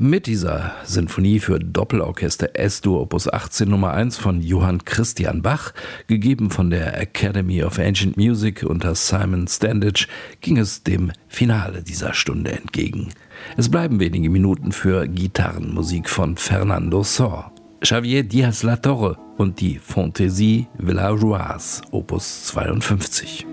Mit dieser Sinfonie für Doppelorchester S-Dur Opus 18 Nummer 1 von Johann Christian Bach, gegeben von der Academy of Ancient Music unter Simon Standage, ging es dem Finale dieser Stunde entgegen. Es bleiben wenige Minuten für Gitarrenmusik von Fernando Sor, Xavier Diaz-Latorre und die Fantaisie Villageoise Opus 52.